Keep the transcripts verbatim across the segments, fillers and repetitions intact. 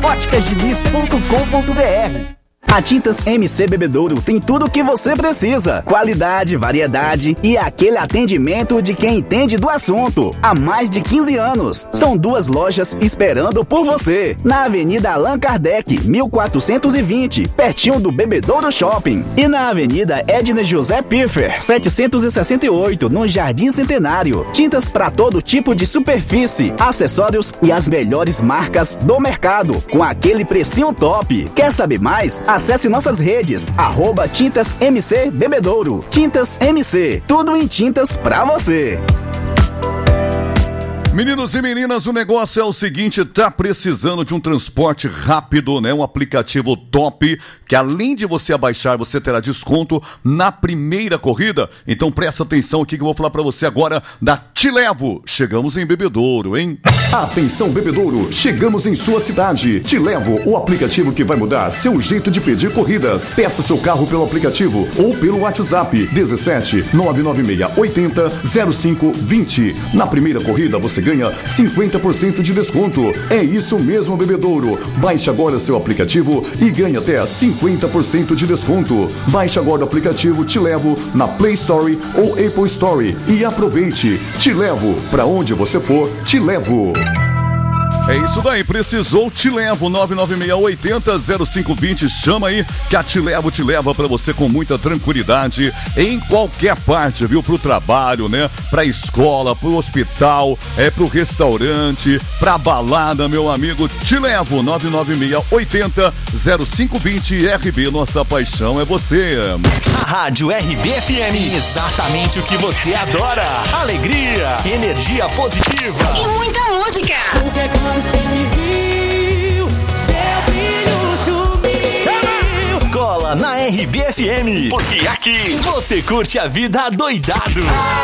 óticas diniz ponto com ponto br. A Tintas M C Bebedouro tem tudo o que você precisa. Qualidade, variedade e aquele atendimento de quem entende do assunto. Há mais de quinze anos. São duas lojas esperando por você. Na Avenida Allan Kardec, mil quatrocentos e vinte, pertinho do Bebedouro Shopping. E na Avenida Edna José Piffer, setecentos e sessenta e oito, no Jardim Centenário. Tintas para todo tipo de superfície, acessórios e as melhores marcas do mercado. Com aquele precinho top. Quer saber mais? Acesse nossas redes, arroba Tintas M C Bebedouro. Tintas M C, tudo em tintas pra você. Meninos e meninas, o negócio é o seguinte, tá precisando de um transporte rápido, né? Um aplicativo top, que além de você abaixar, você terá desconto na primeira corrida. Então presta atenção aqui que eu vou falar pra você agora da Te Levo. Chegamos em Bebedouro, hein? Atenção, Bebedouro, chegamos em sua cidade. Te Levo, o aplicativo que vai mudar seu jeito de pedir corridas. Peça seu carro pelo aplicativo ou pelo WhatsApp dezessete, nove nove seis, oitenta, zero cinco, vinte. Na primeira corrida você ganha cinquenta por cento de desconto. É isso mesmo, Bebedouro. Baixe agora seu aplicativo e ganhe até cinquenta por cento de desconto. Baixe agora o aplicativo Te Levo na Play Store ou Apple Store e aproveite. Te Levo, pra onde você for, te levo. É isso daí, precisou, Te Levo, nove nove seis, oitenta, zero cinco vinte, chama aí que a Te Levo te leva pra você com muita tranquilidade em qualquer parte, viu? Pro trabalho, né? Pra escola, pro hospital, é pro restaurante, pra balada, meu amigo. Te Levo, nove nove seis, oitenta, zero cinco vinte, R B, nossa paixão é você. A Rádio R B F M, exatamente o que você adora. Alegria, energia positiva e muita música. Porque quando você me viu, seu brilho sumiu. Cola na R B F M, porque aqui você curte a vida adoidado.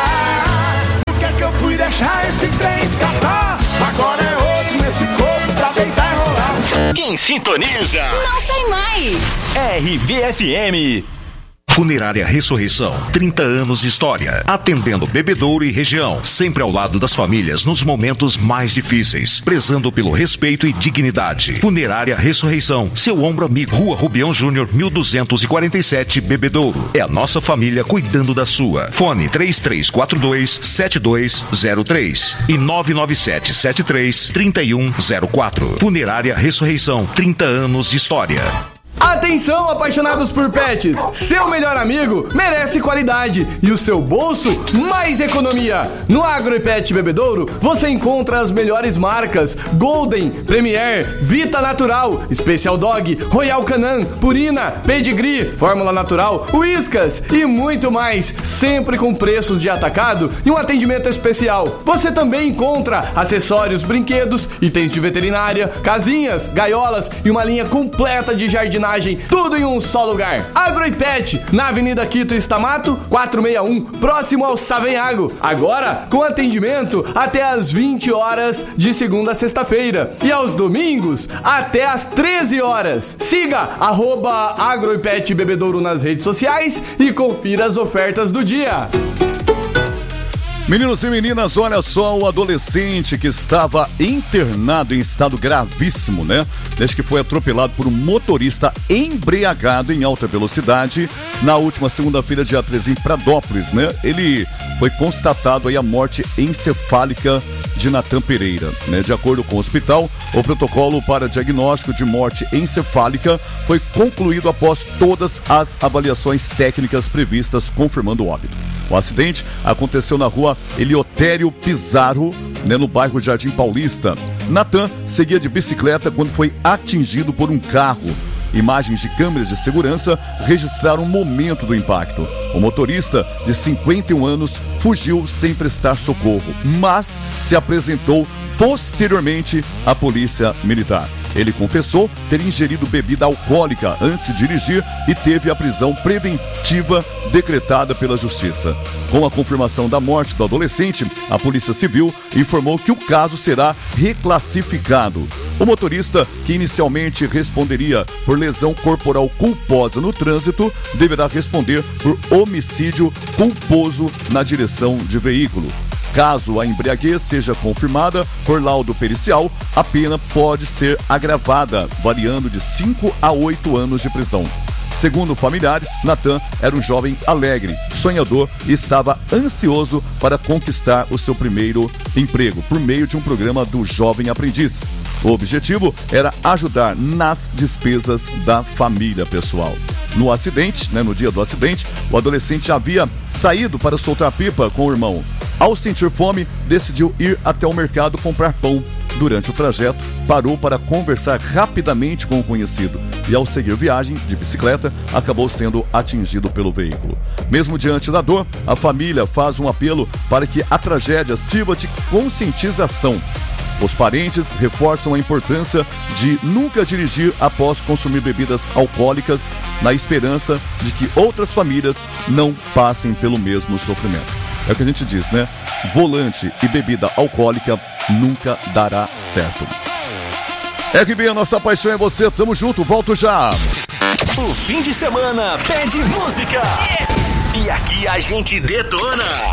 Ah, por que é que eu fui deixar esse trem escapar? Agora é outro nesse corpo pra deitar e rolar. Quem sintoniza não sai mais. R B F M. Funerária Ressurreição, trinta anos de história, atendendo Bebedouro e região, sempre ao lado das famílias nos momentos mais difíceis, prezando pelo respeito e dignidade. Funerária Ressurreição, seu ombro amigo, Rua Rubião Júnior, mil duzentos e quarenta e sete, Bebedouro. É a nossa família cuidando da sua. Fone três três quatro dois, sete dois zero três e nove nove sete, sete três, três um zero quatro. Funerária Ressurreição, trinta anos de história. Atenção, apaixonados por pets! Seu melhor amigo merece qualidade e o seu bolso mais economia. No Agro e Pet Bebedouro você encontra as melhores marcas: Golden, Premier, Vita Natural, Special Dog, Royal Canin, Purina, Pedigree, Fórmula Natural, Whiskas e muito mais, sempre com preços de atacado e um atendimento especial. Você também encontra acessórios, brinquedos, itens de veterinária, casinhas, gaiolas e uma linha completa de jardinagem. Tudo em um só lugar. Agro e Pet, na Avenida Quito Estamato, quatrocentos e sessenta e um, próximo ao Savenhago. Agora, com atendimento até às vinte horas de segunda a sexta-feira. E aos domingos, até às treze horas. Siga arroba Agro e Pet Bebedouro nas redes sociais e confira as ofertas do dia. Meninos e meninas, olha só, o adolescente que estava internado em estado gravíssimo, né? Desde que foi atropelado por um motorista embriagado em alta velocidade na última segunda-feira, dia treze, em Pradópolis, né? Ele foi constatado aí a morte encefálica de Natan Pereira, né? De acordo com o hospital, o protocolo para diagnóstico de morte encefálica foi concluído após todas as avaliações técnicas previstas, confirmando o óbito. O acidente aconteceu na rua Eliotério Pizarro, né, no bairro Jardim Paulista. Natan seguia de bicicleta quando foi atingido por um carro. Imagens de câmeras de segurança registraram o momento do impacto. O motorista, de cinquenta e um anos, fugiu sem prestar socorro, mas se apresentou posteriormente à polícia militar. Ele confessou ter ingerido bebida alcoólica antes de dirigir e teve a prisão preventiva decretada pela Justiça. Com a confirmação da morte do adolescente, a Polícia Civil informou que o caso será reclassificado. O motorista, que inicialmente responderia por lesão corporal culposa no trânsito, deverá responder por homicídio culposo na direção de veículo. Caso a embriaguez seja confirmada por laudo pericial, a pena pode ser agravada, variando de cinco a oito anos de prisão. Segundo familiares, Natan era um jovem alegre, sonhador e estava ansioso para conquistar o seu primeiro emprego por meio de um programa do Jovem Aprendiz. O objetivo era ajudar nas despesas da família pessoal. No acidente, né, no dia do acidente, o adolescente havia saído para soltar pipa com o irmão. Ao sentir fome, decidiu ir até o mercado comprar pão. Durante o trajeto, parou para conversar rapidamente com o conhecido e, ao seguir viagem de bicicleta, acabou sendo atingido pelo veículo. Mesmo diante da dor, a família faz um apelo para que a tragédia sirva de conscientização. Os parentes reforçam a importância de nunca dirigir após consumir bebidas alcoólicas, na esperança de que outras famílias não passem pelo mesmo sofrimento. É o que a gente diz, né? Volante e bebida alcoólica nunca dará certo. R B, a nossa paixão é você, tamo junto, volto já. O fim de semana pede música. E aqui a gente detona.